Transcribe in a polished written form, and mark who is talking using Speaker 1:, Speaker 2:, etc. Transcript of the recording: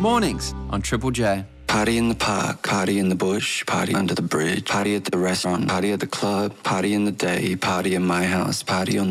Speaker 1: Mornings on Triple J.
Speaker 2: Party in the park, party in the bush, party under the bridge, party at the restaurant, party at the club, party in the day, party in my house, party on the